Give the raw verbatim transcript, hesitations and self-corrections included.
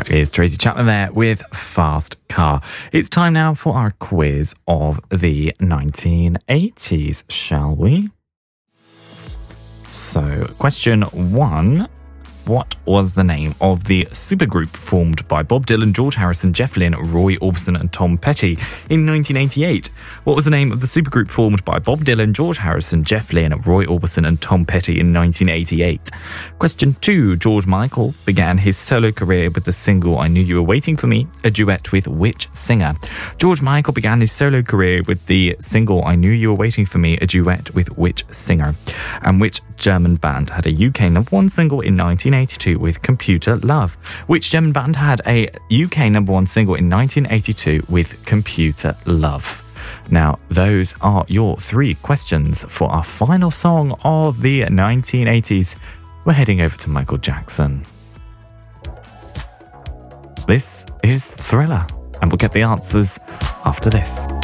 Here's Tracy Chapman there with Fast Car. It's time now for our quiz of the nineteen eighties, shall we? So, question one. What was the name of the supergroup formed by Bob Dylan, George Harrison, Jeff Lynne, Roy Orbison and Tom Petty in nineteen eighty-eight? What was the name of the supergroup formed by Bob Dylan, George Harrison, Jeff Lynne, Roy Orbison and Tom Petty in nineteen eighty-eight? Question two. George Michael began his solo career with the single I Knew You Were Waiting For Me, a duet with which singer? George Michael began his solo career with the single I Knew You Were Waiting For Me, a duet with which singer? And which German band had a U K number one single in nineteen eighty-two with Computer Love? Which German band had a U K number one single in nineteen eighty-two with Computer Love? Now, those are your three questions for our final song of the nineteen eighties. We're heading over to Michael Jackson. This is Thriller, and we'll get the answers after this.